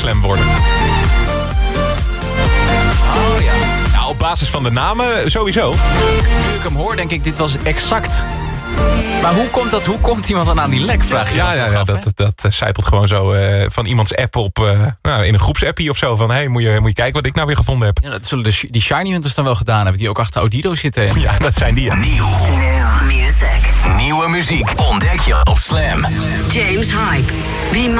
Slam worden. Oh ja. Nou, op basis van de namen sowieso. Nu ik hem hoor, denk ik, dit was exact. Maar hoe komt dat? Hoe komt iemand dan aan die lek? Vraag je Ja, dat zijpelt gewoon zo van iemands app op... in een groepsappie of zo. Van, hey, moet je kijken wat ik nou weer gevonden heb. Ja, dat zullen die Shiny Hunters dan wel gedaan hebben. Die ook achter Audido zitten. Ja, dat zijn die. Ja. Nieuwe muziek ontdek je op Slam. James Hype.